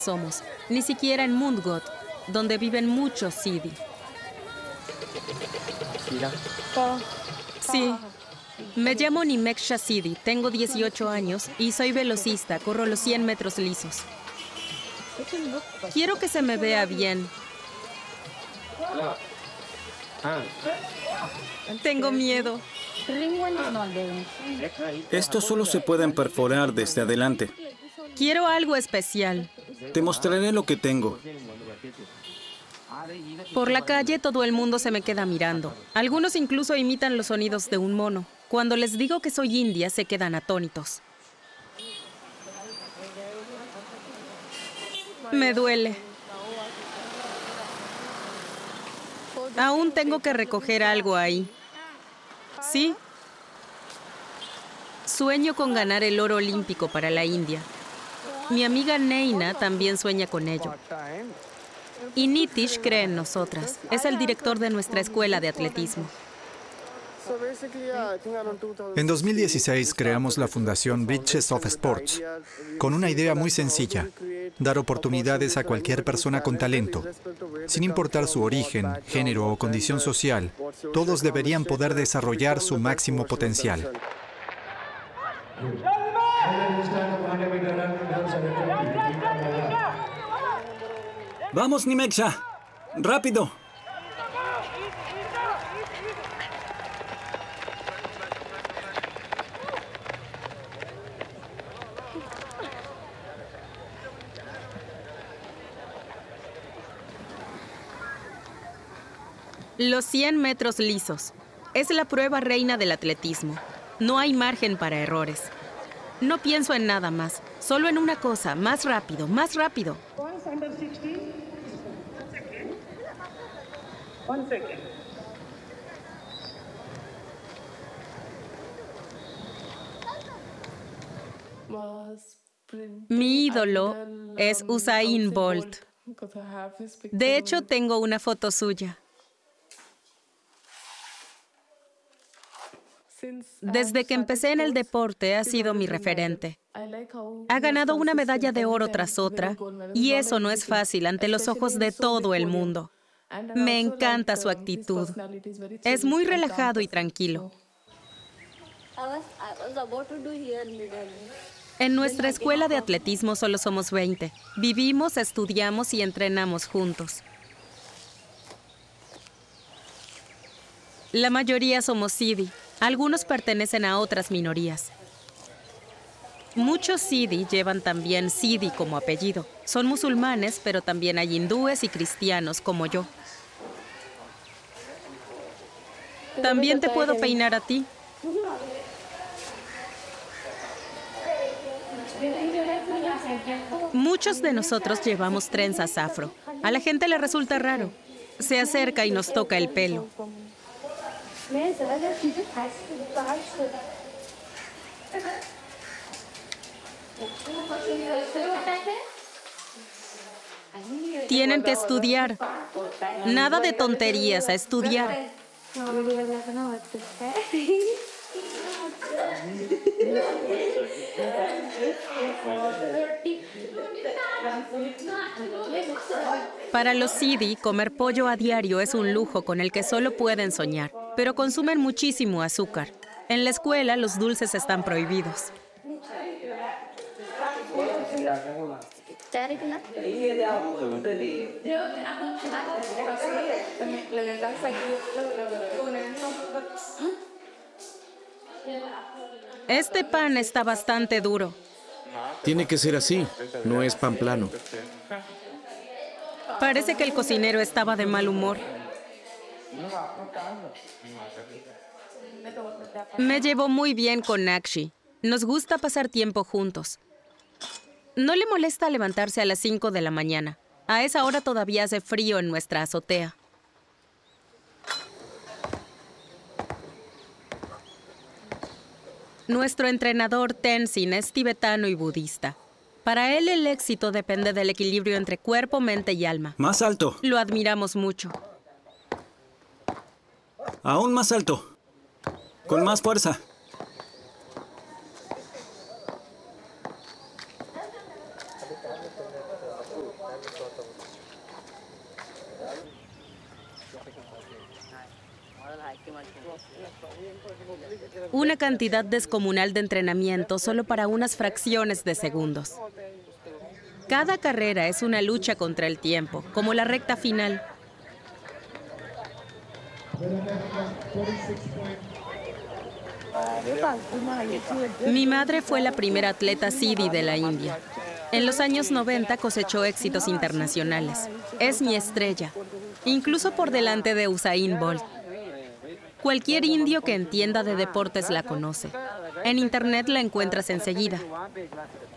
somos, ni siquiera en Mundgot, donde viven muchos Sidi. Sí, me llamo Nimeksha Sidi, tengo 18 años y soy velocista, corro los 100 metros lisos. Quiero que se me vea bien. Tengo miedo. Estos solo se pueden perforar desde adelante. Quiero algo especial. Te mostraré lo que tengo. Por la calle todo el mundo se me queda mirando. Algunos incluso imitan los sonidos de un mono. Cuando les digo que soy india, se quedan atónitos. Me duele. Aún tengo que recoger algo ahí. ¿Sí? Sueño con ganar el oro olímpico para la India. Mi amiga Neina también sueña con ello. Y Nitish cree en nosotras. Es el director de nuestra escuela de atletismo. En 2016 creamos la fundación Bridges of Sports, con una idea muy sencilla: dar oportunidades a cualquier persona con talento. Sin importar su origen, género o condición social, todos deberían poder desarrollar su máximo potencial. ¡Vamos, Nimeksha! ¡Rápido! Los 100 metros lisos. Es la prueba reina del atletismo. No hay margen para errores. No pienso en nada más, solo en una cosa: más rápido, más rápido. Mi ídolo es Usain Bolt. De hecho, tengo una foto suya. Desde que empecé en el deporte, ha sido mi referente. Ha ganado una medalla de oro tras otra, y eso no es fácil ante los ojos de todo el mundo. Me encanta su actitud. Es muy relajado y tranquilo. En nuestra escuela de atletismo solo somos 20. Vivimos, estudiamos y entrenamos juntos. La mayoría somos Sidi. Algunos pertenecen a otras minorías. Muchos Sidi llevan también Sidi como apellido. Son musulmanes, pero también hay hindúes y cristianos como yo. También te puedo peinar a ti. Muchos de nosotros llevamos trenzas afro. A la gente le resulta raro. Se acerca y nos toca el pelo. Tienen que estudiar. Nada de tonterías, a estudiar. Para los Sidi, comer pollo a diario es un lujo con el que solo pueden soñar, pero consumen muchísimo azúcar. En la escuela, los dulces están prohibidos. Este pan está bastante duro. Tiene que ser así, no es pan plano. Parece que el cocinero estaba de mal humor. Me llevo muy bien con Nakshi. Nos gusta pasar tiempo juntos. No le molesta levantarse a las 5 de la mañana. A esa hora todavía hace frío en nuestra azotea. Nuestro entrenador Tenzin es tibetano y budista. Para él el éxito depende del equilibrio entre cuerpo, mente y alma. Más alto. Lo admiramos mucho. Aún más alto. Con más fuerza. Una cantidad descomunal de entrenamiento solo para unas fracciones de segundos. Cada carrera es una lucha contra el tiempo, como la recta final. Mi madre fue la primera atleta Sidhi de la India. En los años 90 cosechó éxitos internacionales. Es mi estrella, incluso por delante de Usain Bolt. Cualquier indio que entienda de deportes la conoce. En internet la encuentras enseguida.